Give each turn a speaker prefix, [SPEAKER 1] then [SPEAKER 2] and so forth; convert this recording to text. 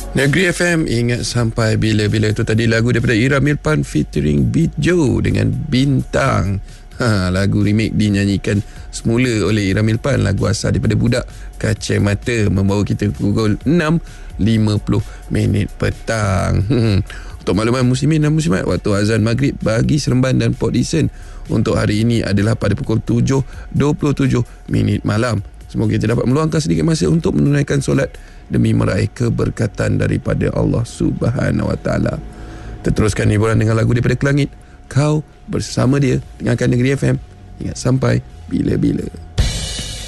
[SPEAKER 1] Negeri FM, ingat sampai bila-bila. Itu tadi lagu daripada Ira Mirpan featuring Beat Joe dengan Bintang. Lagu remake dinyanyikan semula oleh Ira Mirpan. Lagu asal daripada Budak Kacamata, membawa kita pukul 6.50 petang. Untuk makluman muslimin dan muslimat, waktu azan maghrib bagi Seremban dan Port Dickson untuk hari ini adalah pada pukul 7.27 malam. Semoga kita dapat meluangkan sedikit masa untuk menunaikan solat demi meraih keberkatan daripada Allah Subhanahu Wa Taala. Teruskan hiburan dengan lagu daripada Kelangit, Kau Bersama Dia. Dengarkan Negeri FM. Ingat sampai bila-bila.